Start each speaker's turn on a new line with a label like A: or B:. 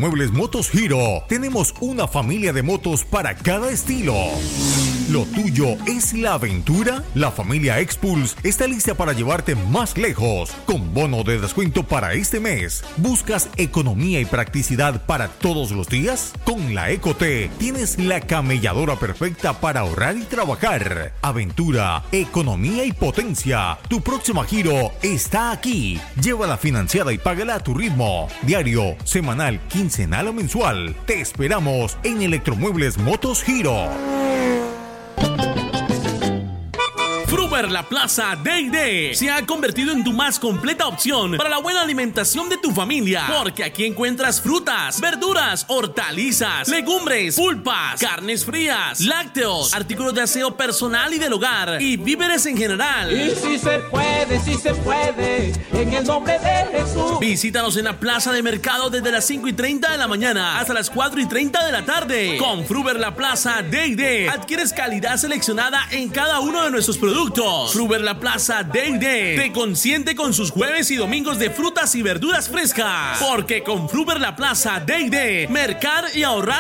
A: Electromuebles Motos Giro tenemos una familia de motos para cada estilo. ¿Lo tuyo es la aventura? La familia Expulse está lista para llevarte más lejos. Con bono de descuento para este mes. ¿Buscas economía y practicidad para todos los días? Con la Ecote tienes la camelladora perfecta para ahorrar y trabajar. Aventura, economía y potencia. Tu próxima giro está aquí. Llévala financiada y págala a tu ritmo. Diario, semanal, quincenal o mensual. Te esperamos en Electromuebles Motos Giro.
B: Fruver La Plaza Day se ha convertido en tu más completa opción para la buena alimentación de tu familia, porque aquí encuentras frutas, verduras, hortalizas, legumbres, pulpas, carnes frías, lácteos, artículos de aseo personal y del hogar y víveres en general.
C: Y si se puede, en el nombre de Jesús.
B: Visítanos en la plaza de mercado desde las 5:30 de la mañana hasta las 4:30 de la tarde. Con Fruver La Plaza Day adquieres calidad seleccionada en cada uno de nuestros productos. Fruver La Plaza Day te consiente con sus jueves y domingos de frutas y verduras frescas. Porque con Fruver La Plaza Day mercar y ahorrar